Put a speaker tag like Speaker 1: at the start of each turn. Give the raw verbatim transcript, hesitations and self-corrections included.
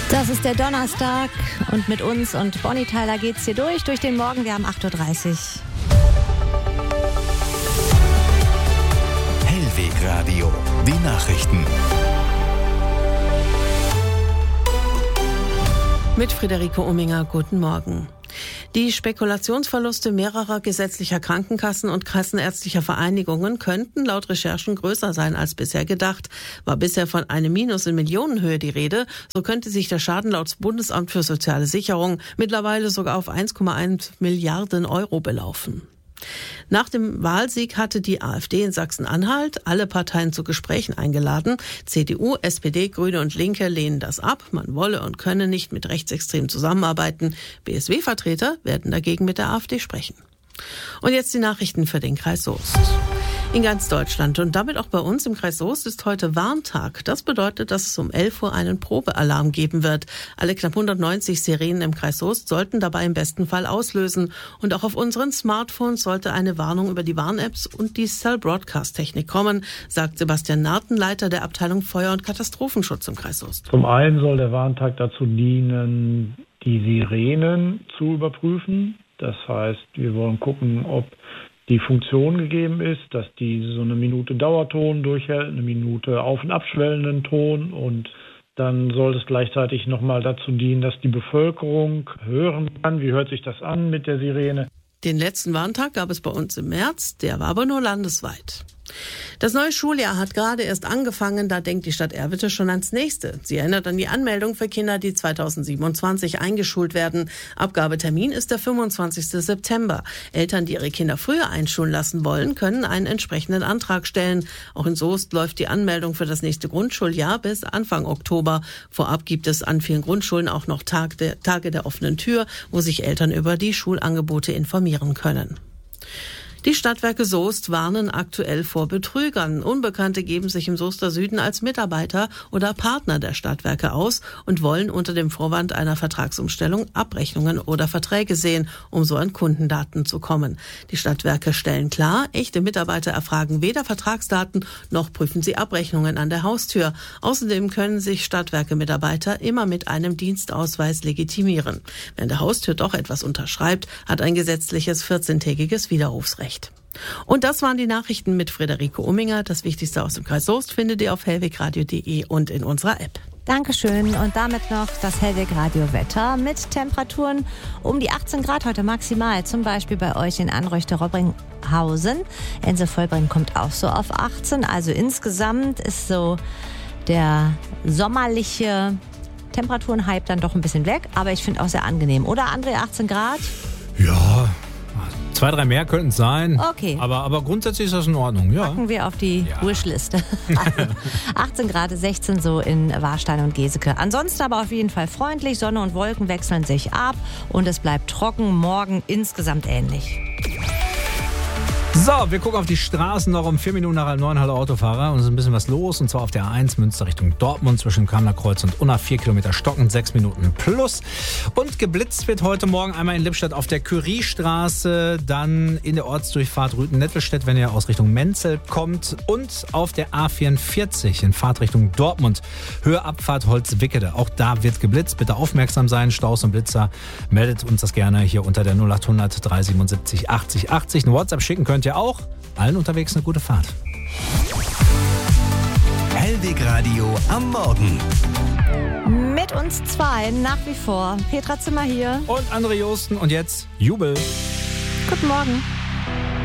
Speaker 1: Das ist der Donnerstag und mit uns und Bonnie Tyler geht's hier durch, durch den Morgen. Wir haben acht Uhr dreißig.
Speaker 2: Hellweg Radio, die Nachrichten.
Speaker 3: Mit Friederike Ominger, guten Morgen. Die Spekulationsverluste mehrerer gesetzlicher Krankenkassen und kassenärztlicher Vereinigungen könnten laut Recherchen größer sein als bisher gedacht. War bisher von einem Minus in Millionenhöhe die Rede, so könnte sich der Schaden laut Bundesamt für Soziale Sicherung mittlerweile sogar auf eins Komma eins Milliarden Euro belaufen. Nach dem Wahlsieg hatte die AfD in Sachsen-Anhalt alle Parteien zu Gesprächen eingeladen. C D U, S P D, Grüne und Linke lehnen das ab. Man wolle und könne nicht mit Rechtsextremen zusammenarbeiten. B S W-Vertreter werden dagegen mit der AfD sprechen. Und jetzt die Nachrichten für den Kreis Soest. In ganz Deutschland und damit auch bei uns im Kreis Soest ist heute Warntag. Das bedeutet, dass es um elf Uhr einen Probealarm geben wird. Alle knapp hundertneunzig Sirenen im Kreis Soest sollten dabei im besten Fall auslösen. Und auch auf unseren Smartphones sollte eine Warnung über die Warn-Apps und die Cell-Broadcast-Technik kommen, sagt Sebastian Narten, Leiter der Abteilung Feuer- und Katastrophenschutz im Kreis Soest.
Speaker 4: Zum einen soll der Warntag dazu dienen, die Sirenen zu überprüfen. Das heißt, wir wollen gucken, ob die Funktion gegeben ist, dass die so eine Minute Dauerton durchhält, eine Minute auf- und abschwellenden Ton, und dann soll es gleichzeitig nochmal dazu dienen, dass die Bevölkerung hören kann, wie hört sich das an mit der Sirene.
Speaker 3: Den letzten Warntag gab es bei uns im März, der war aber nur landesweit. Das neue Schuljahr hat gerade erst angefangen, da denkt die Stadt Erwitte schon ans nächste. Sie erinnert an die Anmeldung für Kinder, die zweitausendsiebenundzwanzig eingeschult werden. Abgabetermin ist der fünfundzwanzigsten September. Eltern, die ihre Kinder früher einschulen lassen wollen, können einen entsprechenden Antrag stellen. Auch in Soest läuft die Anmeldung für das nächste Grundschuljahr bis Anfang Oktober. Vorab gibt es an vielen Grundschulen auch noch Tag der, Tage der offenen Tür, wo sich Eltern über die Schulangebote informieren können. Die Stadtwerke Soest warnen aktuell vor Betrügern. Unbekannte geben sich im Soester Süden als Mitarbeiter oder Partner der Stadtwerke aus und wollen unter dem Vorwand einer Vertragsumstellung Abrechnungen oder Verträge sehen, um so an Kundendaten zu kommen. Die Stadtwerke stellen klar, echte Mitarbeiter erfragen weder Vertragsdaten noch prüfen sie Abrechnungen an der Haustür. Außerdem können sich Stadtwerke-Mitarbeiter immer mit einem Dienstausweis legitimieren. Wer an der Haustür doch etwas unterschreibt, hat ein gesetzliches vierzehntägiges Widerrufsrecht. Und das waren die Nachrichten mit Friederike Ominger. Das Wichtigste aus dem Kreis Soest findet ihr auf hellwegradio punkt de und in unserer App.
Speaker 1: Dankeschön. Und damit noch das Hellweg Radio Wetter mit Temperaturen um die achtzehn Grad heute maximal. Zum Beispiel bei euch in Anreuchte-Robbringhausen. Ense-Vollbring kommt auch so auf achtzehn. Also insgesamt ist so der sommerliche Temperaturenhype dann doch ein bisschen weg. Aber ich finde auch sehr angenehm. Oder André, achtzehn Grad?
Speaker 5: Ja, zwei, drei mehr könnten es sein.
Speaker 1: Okay.
Speaker 5: Aber, aber grundsätzlich ist das in Ordnung. Ja.
Speaker 1: Packen wir auf die
Speaker 5: Ja.
Speaker 1: Wishliste. achtzehn Grad, sechzehn so in Warstein und Geseke. Ansonsten aber auf jeden Fall freundlich. Sonne und Wolken wechseln sich ab und es bleibt trocken. Morgen insgesamt ähnlich.
Speaker 5: So, wir gucken auf die Straßen noch um vier Minuten nach halb neun. Hallo Autofahrer. Und es ist ein bisschen was los. Und zwar auf der A eins Münster Richtung Dortmund zwischen Kamener Kreuz und Unna. vier Kilometer stockend, sechs Minuten plus. Und geblitzt wird heute Morgen einmal in Lippstadt auf der Curiestraße, dann in der Ortsdurchfahrt Rüten-Nettelstedt, wenn ihr aus Richtung Menzel kommt. Und auf der A vierundvierzig in Fahrtrichtung Dortmund, Höhe Abfahrt Holzwickede. Auch da wird geblitzt. Bitte aufmerksam sein. Staus und Blitzer, meldet uns das gerne hier unter der null achthundert dreihundertsiebenundsiebzig achtzig achtzig. Eine WhatsApp schicken könnt ihr auch. Allen unterwegs eine gute Fahrt.
Speaker 2: Hellweg Radio am Morgen.
Speaker 1: Mit uns zwei nach wie vor. Petra Zimmer hier.
Speaker 5: Und André Josten und jetzt Jubel.
Speaker 1: Guten Morgen.